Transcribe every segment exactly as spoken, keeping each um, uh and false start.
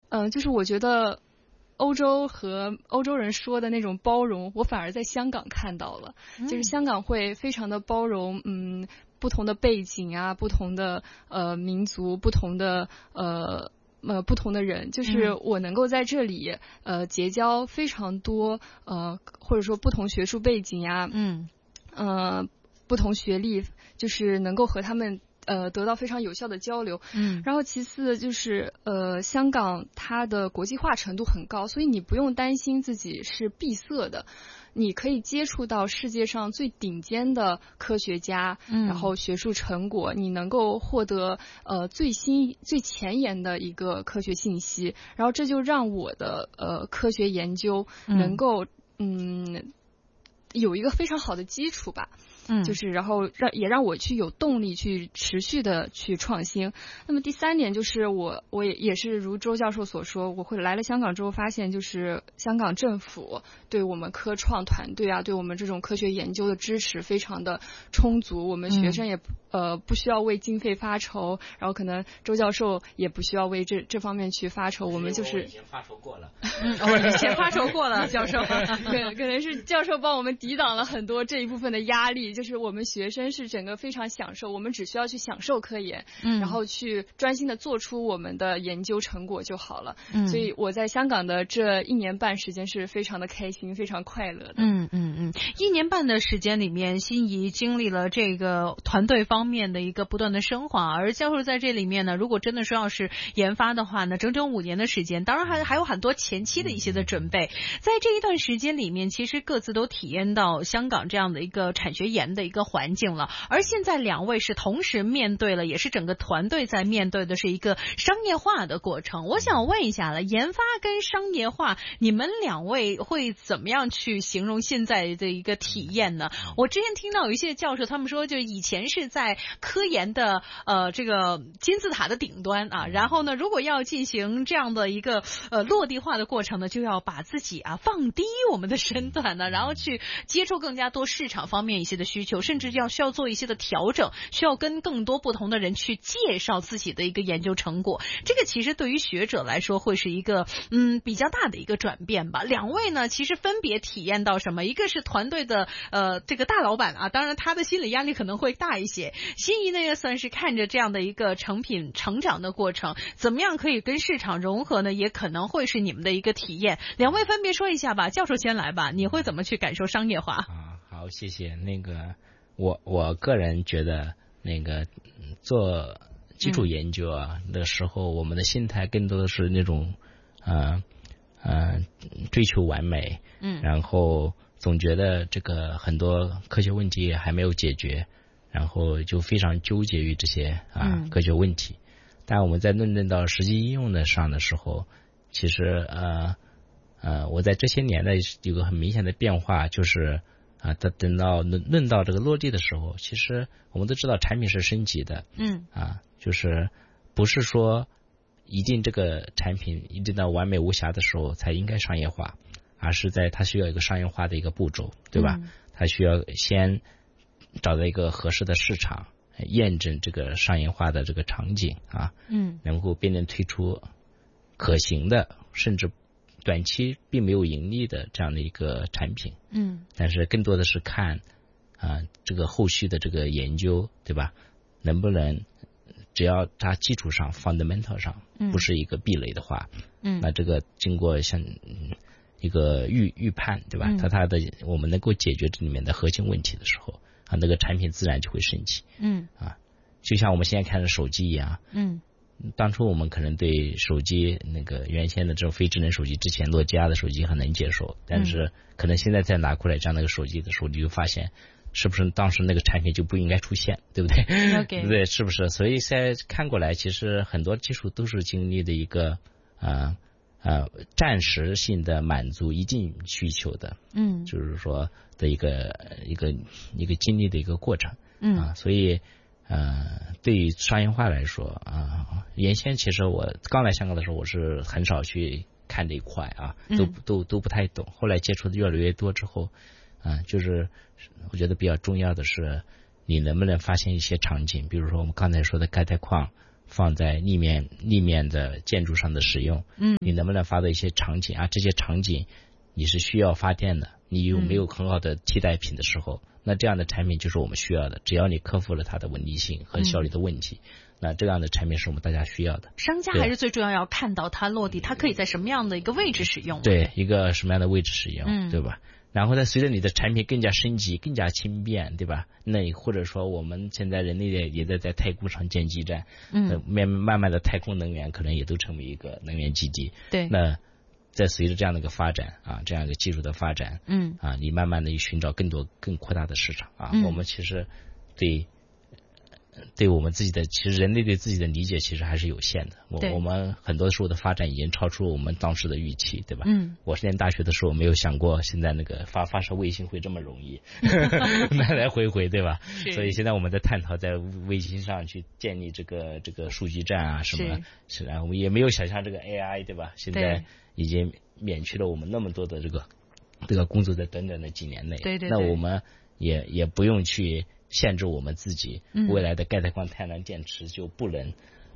嗯、呃，就是我觉得欧洲和欧洲人说的那种包容，我反而在香港看到了，嗯、就是香港会非常的包容，嗯，不同的背景啊，不同的呃民族，不同的呃。呃，不同的人，就是我能够在这里，呃，结交非常多，呃，或者说不同学术背景呀，嗯，呃，不同学历，就是能够和他们呃得到非常有效的交流。嗯，然后其次就是呃，香港它的国际化程度很高，所以你不用担心自己是闭塞的。你可以接触到世界上最顶尖的科学家，嗯，然后学术成果，你能够获得呃最新最前沿的一个科学信息，然后这就让我的呃科学研究能够 嗯, 嗯有一个非常好的基础吧。嗯，就是然后让也让我去有动力去持续的去创新。那么第三点就是我我也也是如周教授所说，我会来了香港之后发现，就是香港政府对我们科创团队啊，对我们这种科学研究的支持非常的充足，我们学生也、嗯、呃不需要为经费发愁，然后可能周教授也不需要为这这方面去发愁，我们就是已经发愁过了。 嗯，哦，以前发愁过了，教授，可可能是教授帮我们抵挡了很多这一部分的压力。就是我们学生是整个非常享受，我们只需要去享受科研，嗯，然后去专心的做出我们的研究成果就好了。嗯，所以我在香港的这一年半时间是非常的开心，非常快乐的。 嗯嗯嗯，一年半的时间里面，心怡经历了这个团队方面的一个不断的升华，而教授在这里面呢，如果真的说要是研发的话呢，整整五年的时间，当然还还有很多前期的一些的准备。在这一段时间里面，其实各自都体验到香港这样的一个产学研的一个环境了，而现在两位是同时面对了，也是整个团队在面对的是一个商业化的过程。我想问一下了，研发跟商业化，你们两位会怎么样去形容现在的一个体验呢？我之前听到有一些教授他们说，就以前是在科研的呃这个金字塔的顶端啊，然后呢，如果要进行这样的一个呃落地化的过程呢，就要把自己啊放低我们的身段呢，然后去接触更加多市场方面一些的需求，甚至要需要做一些的调整，需要跟更多不同的人去介绍自己的一个研究成果。这个其实对于学者来说会是一个嗯比较大的一个转变吧。两位呢，其实分别体验到什么？一个是团队的呃这个大老板啊，当然他的心理压力可能会大一些。心怡呢也算是看着这样的一个成品成长的过程，怎么样可以跟市场融合呢？也可能会是你们的一个体验。两位分别说一下吧，教授先来吧，你会怎么去感受商业化？ 啊，好，谢谢。那个我我个人觉得，那个做基础研究啊的时候，嗯、我们的心态更多的是那种，呃呃，追求完美，嗯，然后总觉得这个很多科学问题还没有解决，然后就非常纠结于这些啊、嗯、科学问题。但我们在论证到实际应用的上的时候，其实呃呃，我在这些年的有个很明显的变化，就是啊，等等到论论到这个落地的时候，其实我们都知道产品是升级的，嗯，啊，就是不是说一定这个产品一定到完美无瑕的时候才应该商业化，而是在它需要一个商业化的一个步骤，对吧？嗯、它需要先找到一个合适的市场，验证这个商业化的这个场景啊，嗯，能够便能推出可行的，甚至短期并没有盈利的这样的一个产品，嗯，但是更多的是看啊、呃、这个后续的这个研究，对吧？能不能只要它基础上 fundamental 上不是一个壁垒的话，嗯，那这个经过像、嗯、一个预预判，对吧？嗯、它它的我们能够解决这里面的核心问题的时候。啊，那个产品自然就会升级。嗯，啊，就像我们现在看的手机一样。嗯，当初我们可能对手机那个原先的这种非智能手机，之前诺基亚的手机很能接受，但是可能现在再拿过来这样的一个手机的时候，你就发现是不是当时那个产品就不应该出现，对不对？ Okay. 对，是不是？所以现在看过来，其实很多技术都是经历的一个啊。呃，暂时性的满足一定需求的，嗯，就是说的一个一个一个经历的一个过程，嗯啊，所以呃，对于商业化来说啊，原先其实我刚来香港的时候，我是很少去看这一块啊，都都都不太懂。后来接触的越来越多之后，啊，就是我觉得比较重要的是，你能不能发现一些场景，比如说我们刚才说的钙钛矿。 放在立面立面的建筑上的使用， 嗯， 你能不能发到一些场景啊？这些场景你是需要发电的，你有没有很好的替代品的时候，嗯、那这样的产品就是我们需要的。只要你克服了它的稳定性和效率的问题，嗯、那这样的产品是我们大家需要的。 商家还是最重要要看到它落地，它可以在什么样的一个位置使用？ 对，一个什么样的位置使用， 嗯、 对吧？然后呢，随着你的产品更加升级、更加轻便，对吧？那或者说我们现在人类也在在太空上建基站， 嗯， 慢慢慢的太空能源可能也都成为一个能源基地。 对， 那在随着这样的一个发展啊，这样一个技术的发展， 嗯啊，你慢慢的寻找更多更扩大的市场啊。 嗯、 我们其实对。对我们自己的，其实人类对自己的理解其实还是有限的。我我们很多时候的发展已经超出我们当时的预期，对吧？ 嗯， 我是念大学的时候没有想过现在那个发发射卫星会这么容易，来来回回，对吧？所以现在我们在探讨在卫星上去建立这个这个数据站啊什么，是然后我们也没有想象这个 A I， 对吧？现在已经免去了我们那么多的这个这个工作，在短短的几年内， 对对对， 那我们也也不用去限制我们自己，未来的钙钛矿太阳能电池就不能，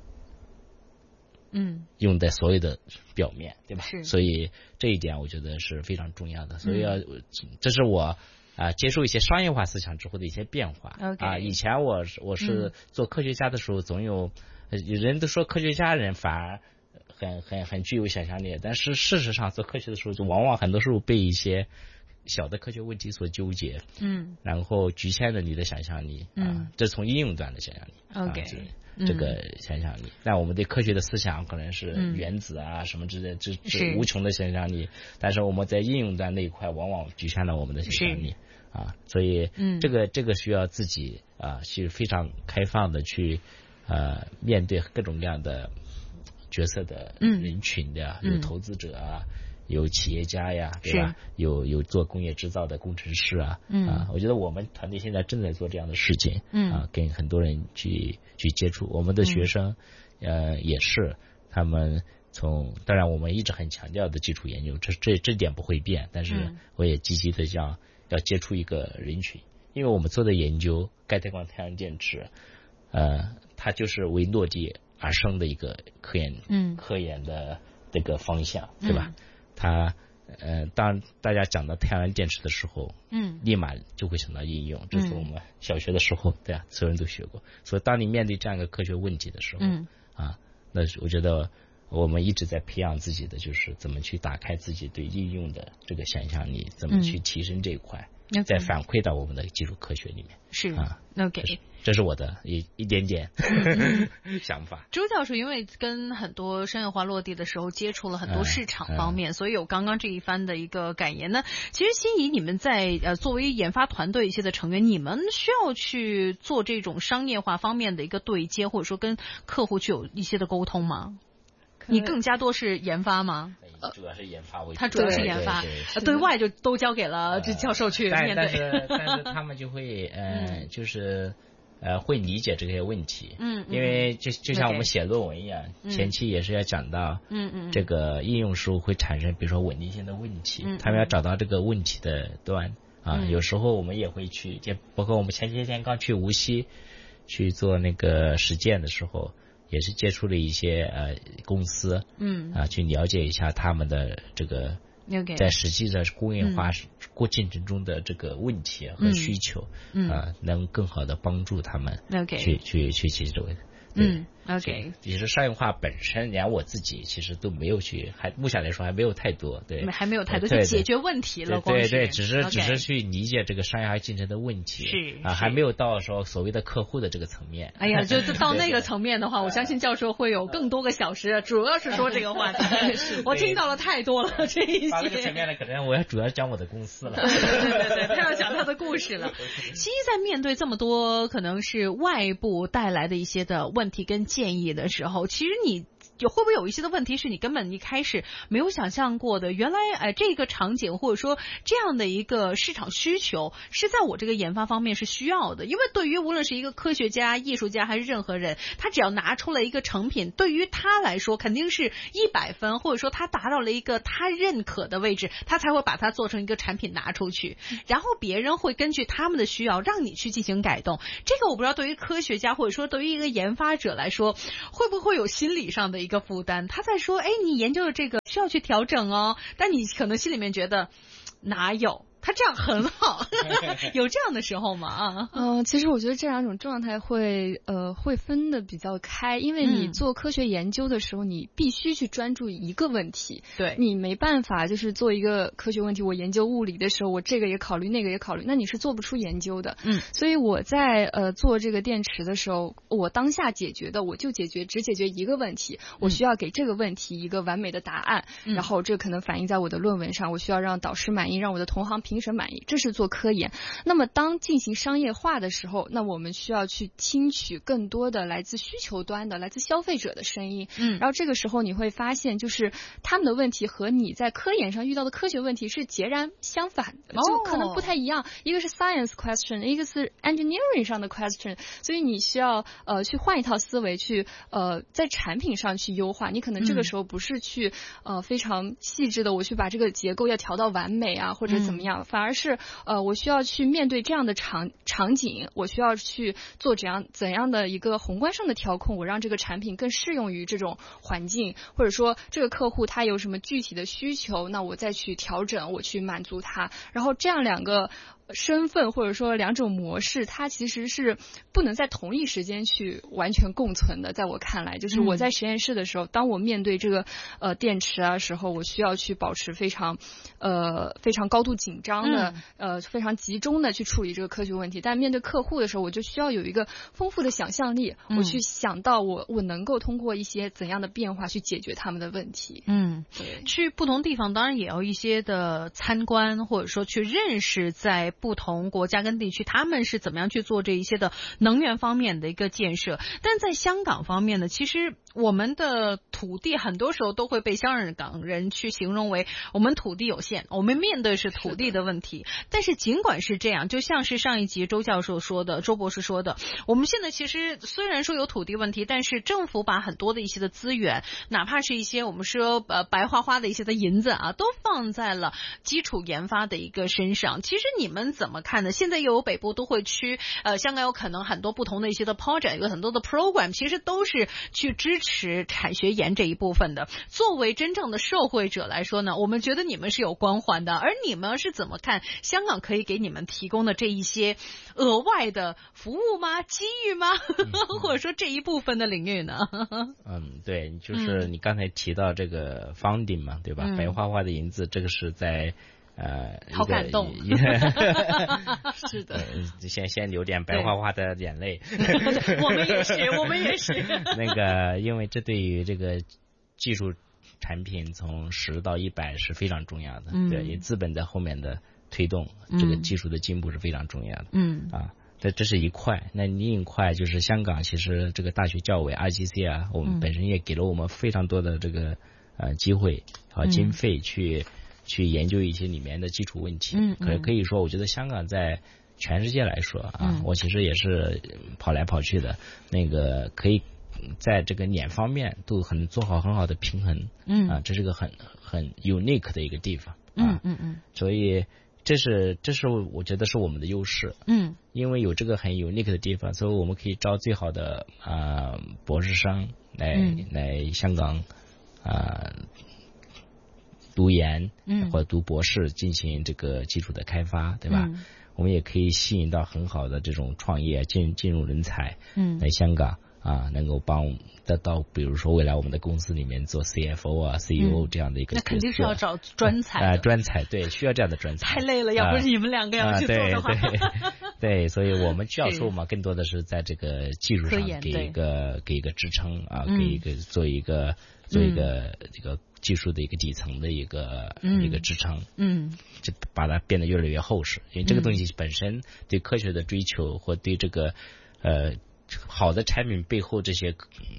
嗯， 用在所有的表面，对吧？ 是， 所以这一点我觉得是非常重要的。所以要，嗯、这是我啊、呃、接受一些商业化思想之后的一些变化。啊、 okay 呃，以前我我是做科学家的时候，总有、嗯、人都说科学家人反而很很很具有想象力，但是事实上做科学的时候，就往往很多时候被一些小的科学问题所纠结， 嗯， 然后局限了你的想象力， 嗯， 啊，这从应用端的想象力 ，OK，、 啊、这个想象力。那、嗯、我们对科学的思想可能是原子啊、嗯、什么之类，这这无穷的想象力，但是我们在应用端那一块往往局限了我们的想象力啊，所以这个、嗯、这个需要自己啊去非常开放的去呃面对各种各样的角色的人群的， 嗯、 有投资者啊。有企业家呀，对吧？有有做工业制造的工程师啊， 嗯啊，我觉得我们团队现在正在做这样的事情， 嗯啊，跟很多人去去接触。我们的学生，嗯、呃，也是他们从，当然我们一直很强调的基础研究，这这这点不会变，但是我也积极的想要接触一个人群，因为我们做的研究，钙钛矿太阳电池，呃，它就是为落地而生的一个科研， 嗯， 科研的这个方向，对吧？ 嗯它，呃，当大家讲到太阳能电池的时候， 嗯， 立马就会想到应用。这是我们小学的时候，对啊，所有人都学过。所以，当你面对这样一个科学问题的时候， 嗯， 啊，那我觉得我们一直在培养自己的，就是怎么去打开自己对应用的这个想象力，怎么去提升这一块， 嗯、 再反馈到我们的基础科学里面。 是啊 ，OK。 这是我的一一点点想法。 周教授因为跟很多商业化落地的时候接触了很多市场方面，嗯嗯、所以有刚刚这一番的一个感言呢。其实心怡，你们在呃作为研发团队一些的成员，你们需要去做这种商业化方面的一个对接，或者说跟客户去有一些的沟通吗？你更加多是研发吗？ 主要是研发为主， 他主要是研发， 对, 对, 对, 对外就都交给了这教授去面对。 但, 但是但是他们就会呃、嗯、就是呃会理解这些问题， 嗯， 因为就就像我们写论文一样， 嗯、 前期也是要讲到， 嗯嗯， 这个应用时候会产生比如说稳定性的问题， 嗯， 他们要找到这个问题的端啊、 嗯， 有时候我们也会去，就包括我们前些天刚去无锡去做那个实践的时候。也是接触了一些呃公司， 嗯啊，去了解一下他们的这个 okay, 在实际的工业化过进程中的这个问题和需求， 嗯啊，能更好的帮助他们 okay, 去去去解决这个问题。 嗯 ，OK， 其实商业化本身，连我自己其实都没有去，还目前来说还没有太多，对， 还没有太多去解决问题了， 对对对，只是 okay, 只是去理解这个商业化进程的问题， 是啊，还没有到说所谓的客户的这个层面。 哎呀，就到那个层面的话，我相信教授会有更多个小时，主要是说这个话题，我听到了太多了这一些。 到这个层面呢，可能我要主要讲我的公司了， 对对对对，他要讲他的故事了。心怡在面对这么多可能是外部带来的一些的问题跟建议的时候，其实你有会不会有一些的问题是你根本一开始没有想象过的？原来哎，这个场景或者说这样的一个市场需求是在我这个研发方面是需要的。因为对于无论是一个科学家、艺术家还是任何人，他只要拿出了一个成品，对于他来说肯定是一百分，或者说他达到了一个他认可的位置，他才会把它做成一个产品拿出去，然后别人会根据他们的需要让你去进行改动。这个我不知道对于科学家或者说对于一个研发者来说，会不会有心理上的一个负担？他在说，哎，你研究的这个需要去调整哦，但你可能心里面觉得哪有？他这样很好，有这样的时候吗？啊， 嗯、呃，其实我觉得这两种状态会呃会分的比较开，因为你做科学研究的时候，嗯、你必须去专注一个问题， 对， 你没办法就是做一个科学问题，我研究物理的时候，我这个也考虑，那个也考虑，那你是做不出研究的。 嗯， 所以我在呃做这个电池的时候，我当下解决的，我就解决只解决一个问题，我需要给这个问题一个完美的答案，嗯、然后这可能反映在我的论文上，我需要让导师满意，让我的同行评审满意，这是做科研。那么当进行商业化的时候，那我们需要去听取更多的来自需求端的、来自消费者的声音。嗯，然后这个时候你会发现，就是他们的问题和你在科研上遇到的科学问题是截然相反的，就可能不太一样。哦、一个是 science question， 一个是 engineering 上的 question， 所以你需要呃去换一套思维，去呃在产品上去优化。你可能这个时候不是去呃非常细致的，我去把这个结构要调到完美啊，或者怎么样，嗯、反而是呃我需要去面对这样的场场景，我需要去做怎样怎样的一个宏观上的调控，我让这个产品更适用于这种环境，或者说这个客户他有什么具体的需求，那我再去调整，我去满足他，然后这样两个身份或者说两种模式，它其实是不能在同一时间去完全共存的。在我看来，就是我在实验室的时候，嗯、当我面对这个呃电池啊时候，我需要去保持非常呃非常高度紧张的、嗯、呃非常集中的去处理这个科学问题。但面对客户的时候，我就需要有一个丰富的想象力，嗯、我去想到我我能够通过一些怎样的变化去解决他们的问题。 嗯，对，去不同地方当然也要一些的参观，或者说去认识在不同国家跟地区他们是怎么样去做这一些的能源方面的一个建设。但在香港方面呢，其实我们的土地很多时候都会被香港人去形容为我们土地有限，我们面对是土地的问题。但是尽管是这样，就像是上一集周教授说的，周博士说的，我们现在其实虽然说有土地问题，但是政府把很多的一些的资源，哪怕是一些我们说呃白花花的一些的银子啊，都放在了基础研发的一个身上。其实你们怎么看呢？现在又有北部都会区，呃，香港有可能很多不同的一些的 project， 有很多的 program， 其实都是去支持产学研这一部分的。作为真正的社会者来说呢，我们觉得你们是有光环的，而你们是怎么看香港可以给你们提供的这一些额外的服务吗？机遇吗？嗯、或者说这一部分的领域呢？ 嗯，对，就是你刚才提到这个 funding 嘛，对吧？嗯、白花花的银子，这个是在。呃， 好感动，是的， 呃、先先流点白花花的眼泪。 我们也是，我们也是。 那个，因为这对于这个技术产品从十到一百是非常重要的，嗯、对，因为资本在后面的推动，嗯、这个技术的进步是非常重要的。嗯啊，这这是一块。那另一块就是香港，其实这个大学教委 R G C 啊，我们本身也给了我们非常多的这个呃机会和经费去。嗯去研究一些里面的基础问题，嗯，可可以说，我觉得香港在全世界来说啊，嗯、我其实也是跑来跑去的，那个可以在这个两方面都很做好很好的平衡，嗯啊，这是个很很 unique 的一个地方， 嗯嗯嗯， 所以这是这是我觉得是我们的优势，嗯，因为有这个很 unique 的地方，所以我们可以招最好的啊、呃、博士生来、嗯、来香港啊。呃读研或者读博士进行这个基础的开发，对吧？嗯、我们也可以吸引到很好的这种创业进进入人才，嗯，来香港啊，能够帮得到，比如说未来我们的公司里面做 C F O 啊、C E O 这样的一个角色、嗯， 那肯定是要找专才啊、呃，专才对，需要这样的专才。 太累了，要不是你们两个要去做的话， 啊、对, 对, 对，所以我们教授嘛，更多的是在这个技术上给一个给一个支撑啊，给一个做一个做一个这个。技术的一个底层的一个、嗯、一个支撑，嗯，就把它变得越来越厚实。因为这个东西本身对科学的追求或对这个呃好的产品背后这些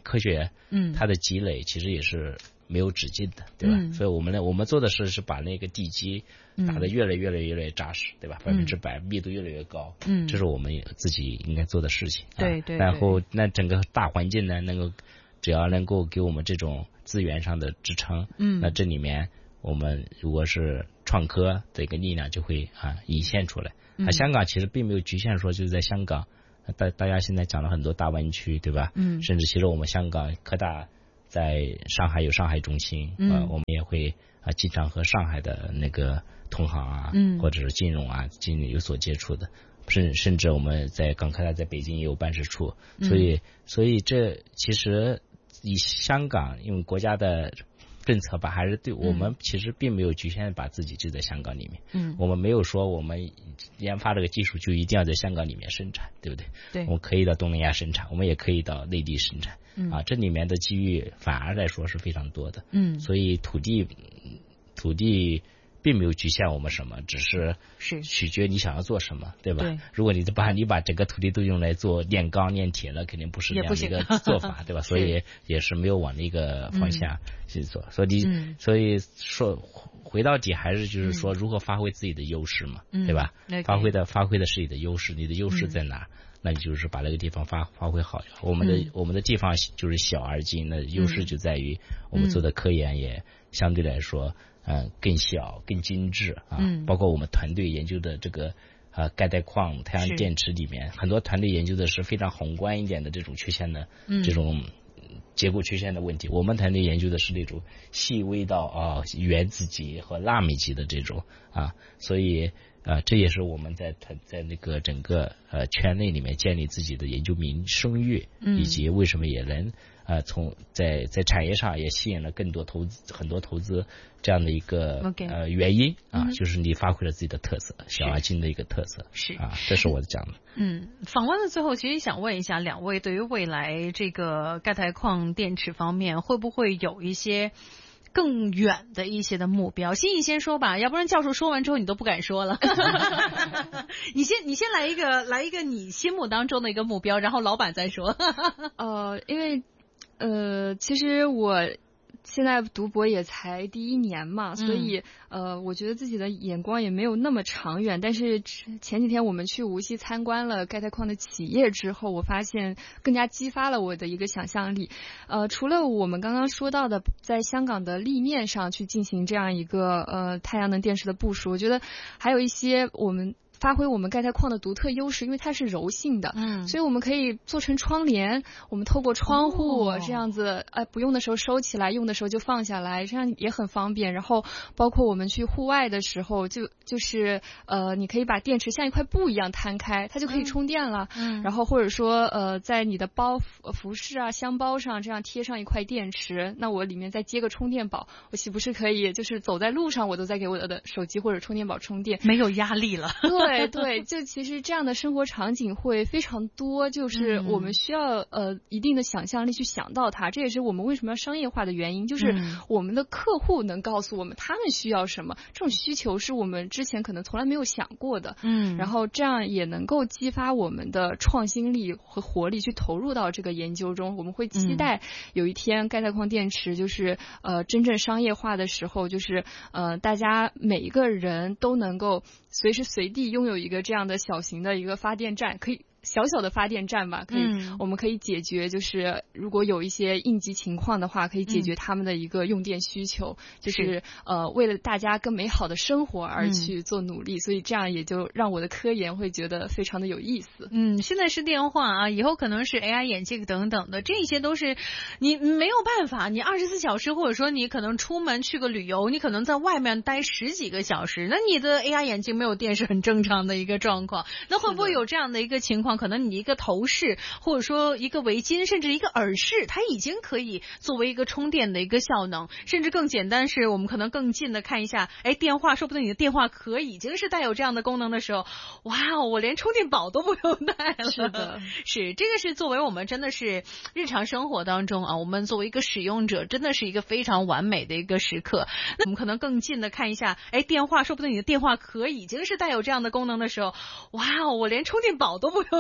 科学， 嗯， 它的积累其实也是没有止境的，对吧？ 嗯、 所以我们呢，我们做的是是把那个地基打得越来越来越来越扎实，对吧？百分之百密度越来越高， 嗯， 这是我们自己应该做的事情。 对对、 啊。然后那整个大环境呢，能够只要能够给我们这种资源上的支撑， 嗯， 那这里面我们如果是创科的一个力量就会啊隐现出来。 嗯、 啊，香港其实并没有局限说就是在香港，大大家现在讲了很多大湾区，对吧？ 嗯， 甚至其实我们香港科大在上海有上海中心， 嗯、 呃，我们也会啊经常和上海的那个同行啊， 嗯， 或者是金融啊、经理有所接触的，甚甚至我们在港科大在北京也有办事处，所以、嗯、所以这其实以香港因为国家的政策吧，还是对我们其实并没有局限把自己就在香港里面， 嗯， 我们没有说我们研发这个技术就一定要在香港里面生产，对不对？ 对， 我们可以到东南亚生产，我们也可以到内地生产， 嗯啊，这里面的机遇反而来说是非常多的， 嗯， 所以土地土地并没有局限我们什么，只是是取决你想要做什么，对吧？ 对， 如果你把你把整个土地都用来做炼钢炼铁了，肯定不是这样的一个做法，对吧？所以也是没有往那个方向去做，嗯、所以、 嗯、 所以说回到底还是就是说如何发挥自己的优势嘛， 嗯、 对吧？ 嗯、 发挥的发挥的是你的优势，你的优势在哪？嗯，那你就是把那个地方发发挥好。我们的、嗯、我们的地方就是小而精，那优势就在于我们做的科研也相对来说，嗯，更小、更精致啊。 嗯， 包括我们团队研究的这个啊钙带矿、太阳电池里面，很多团队研究的是非常宏观一点的这种曲线的、嗯、这种结构曲线的问题。我们团队研究的是那种细微到啊原子级和纳米级的这种啊，所以。啊、呃，这也是我们在团在那个整个呃圈内里面建立自己的研究名声誉， 嗯， 以及为什么也能呃从在在产业上也吸引了更多投资很多投资这样的一个、 okay. 呃原因啊、 嗯， 就是你发挥了自己的特色，小而精的一个特色是啊，这是我讲的。 嗯，访问的最后，其实想问一下两位，对于未来这个钙钛矿电池方面，会不会有一些？更远的一些的目标，欣怡先说吧，要不然教授说完之后你都不敢说了。你先，你先来一个，来一个你心目当中的一个目标，然后老板再说。 呃，因为呃，其实我现在读博也才第一年嘛，所以、嗯、呃，我觉得自己的眼光也没有那么长远。但是前几天我们去无锡参观了钙钛矿的企业之后，我发现更加激发了我的一个想象力。呃，除了我们刚刚说到的在香港的立面上去进行这样一个呃太阳能电池的部署，我觉得还有一些我们。发挥我们钙钛矿的独特优势，因为它是柔性的， 嗯， 所以我们可以做成窗帘，我们透过窗户、 哦、 这样子，呃，不用的时候收起来，用的时候就放下来，这样也很方便。然后包括我们去户外的时候，就就是呃，你可以把电池像一块布一样摊开，它就可以充电了。 嗯， 然后或者说呃，在你的包服饰啊、箱包上这样贴上一块电池，那我里面再接个充电宝，我岂不是可以就是走在路上我都在给我的手机或者充电宝充电， 没有压力了。 对对，就其实这样的生活场景会非常多，就是我们需要呃一定的想象力去想到它，这也是我们为什么要商业化的原因，就是我们的客户能告诉我们他们需要什么，这种需求是我们之前可能从来没有想过的， 嗯， 然后这样也能够激发我们的创新力和活力去投入到这个研究中。我们会期待有一天钙钛矿电池就是呃真正商业化的时候，就是呃大家每一个人都能够随时随地拥有一个这样的小型的一个发电站，可以小小的发电站吧，可以、嗯、我们可以解决，就是如果有一些应急情况的话，可以解决他们的一个用电需求，嗯、就是是呃为了大家更美好的生活而去做努力、嗯，所以这样也就让我的科研会觉得非常的有意思。 嗯，现在是电话啊，以后可能是 A I 眼镜等等的，这些都是你没有办法，你二十四小时或者说你可能出门去个旅游，你可能在外面待十几个小时，那你的 A I 眼镜没有电是很正常的一个状况。那会不会有这样的一个情况？可能你一个头饰或者说一个围巾甚至一个耳饰，它已经可以作为一个充电的一个效能，甚至更简单是我们可能更近的看一下，哎，电话说不定你的电话壳已经是带有这样的功能的时候，哇，我连充电宝都不用带了。 是的， 是这个是作为我们真的是日常生活当中啊，我们作为一个使用者真的是一个非常完美的一个时刻。那我们可能更近的看一下，哎，电话说不定你的电话壳已经是带有这样的功能的时候，哇，我连充电宝都不用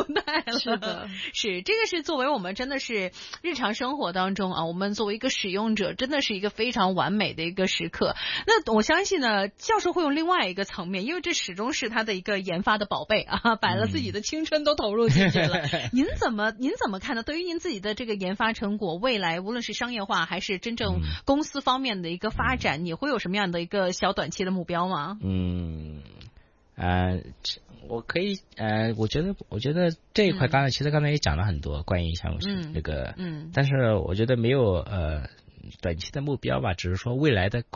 代了。 是的， 是这个是作为我们真的是日常生活当中啊，我们作为一个使用者，真的是一个非常完美的一个时刻。那我相信呢，教授会用另外一个层面，因为这始终是他的一个研发的宝贝啊，把了自己的青春都投入进去了。嗯、您怎么您怎么看呢？对于您自己的这个研发成果，未来无论是商业化还是真正公司方面的一个发展，嗯、你会有什么样的一个小短期的目标吗？ 嗯，呃，我可以呃，我觉得我觉得这一块刚才、嗯、其实刚才也讲了很多关于像那个，嗯，嗯但是我觉得没有呃短期的目标吧，只是说未来的。